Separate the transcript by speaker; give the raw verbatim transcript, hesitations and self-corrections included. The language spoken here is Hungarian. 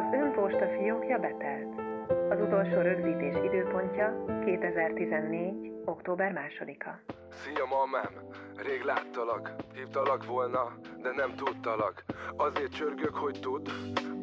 Speaker 1: Az ön posta fiókja betelt. Az utolsó rögzítés időpontja kétezer-tizennégy. október másodika.
Speaker 2: Szia mamám, rég láttalak, hívtalak volna, de nem tudtalak. Azért csörgök, hogy tudd,